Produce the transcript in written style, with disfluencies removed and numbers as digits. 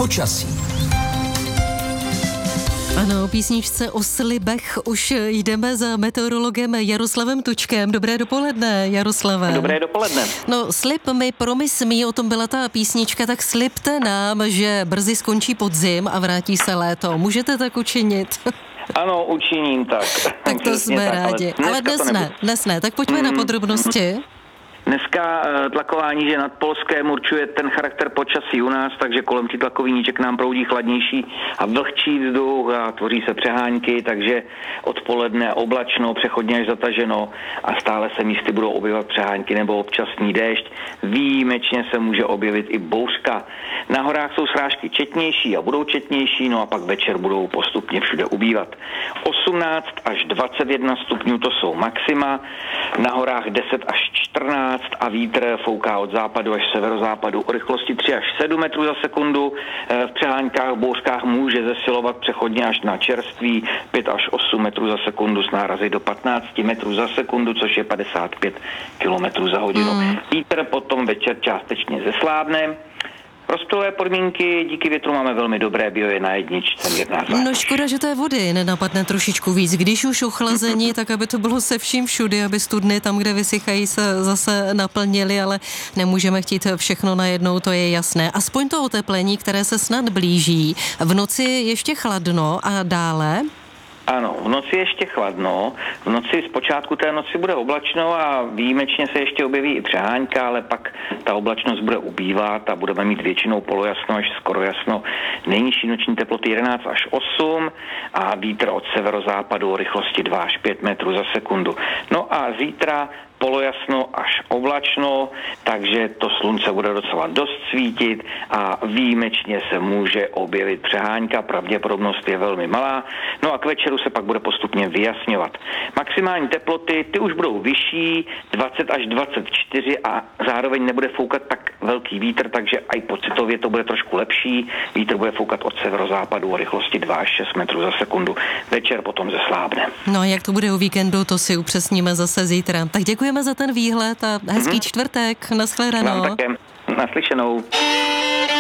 počasí. Ano, písničce o slibech už jdeme za meteorologem Jaroslavem Tučkem. Dobré dopoledne, Jaroslave. Dobré dopoledne. No, slib mi promis mý, o tom byla ta písnička, tak slibte nám, že brzy skončí podzim a vrátí se léto. Můžete tak učinit? Ano, učiním tak. Tak to jsme tak, rádi. Ale dnes ne. Tak pojďme na podrobnosti. Dneska tlakování, že nad Polskem určuje ten charakter počasí u nás, takže kolem ty tlakový níček nám proudí chladnější a vlhčí vzduch a tvoří se přehánky, takže odpoledne oblačno, přechodně až zataženo a stále se místy budou objevovat přehánky nebo občasný déšť. Výjimečně se může objevit i bouřka. Na horách jsou srážky četnější a budou četnější, no a pak večer budou postupně všude ubývat. 18 až 21 stupňů to jsou maxima, na horách 10 až 14 a vítr fouká od západu až severozápadu o rychlosti 3 až 7 metrů za sekundu. V přeháňkách, bouřkách může zesilovat přechodně až na čerství 5 až 8 metrů za sekundu s nárazy do 15 metrů za sekundu, což je 55 kilometrů za hodinu. Vítr potom večer částečně zeslábne. Rostlové podmínky díky větru máme velmi dobré, bio je na jedničce, mírná zátěž. No škoda, že té vody nenapadne trošičku víc. Když už ochlazení, tak aby to bylo se vším všudy, aby studny tam, kde vysychají, se zase naplnily, ale nemůžeme chtít všechno najednou, to je jasné. Aspoň to oteplení, které se snad blíží. V noci ještě chladno a dále? Ano, v noci ještě chladno, v noci zpočátku té noci bude oblačno a výjimečně se ještě objeví i přehánka, ale pak ta oblačnost bude ubývat a budeme mít většinou polojasno až skoro jasno. Nejnižší noční teploty 11 až 8 a vítr od severozápadu o rychlosti 2 až 5 metrů za sekundu. No a zítra polojasno až oblačno, takže to slunce bude docela dost svítit a výjimečně se může objevit přehánka, pravděpodobnost je velmi malá, no a k večeru se pak bude postupně vyjasňovat. Maximální teploty, ty už budou vyšší, 20 až 24 a zároveň nebude foukat tak velký vítr, takže i pocitově to bude trošku lepší. Vítr bude foukat od severozápadu o rychlosti 2 až 6 metrů za sekundu. Večer potom zeslábne. No a jak to bude o víkendu, to si upřesníme zase zítra. Tak děkujeme za ten výhled a hezký čtvrtek. Naschledanou. Vám také naslyšenou.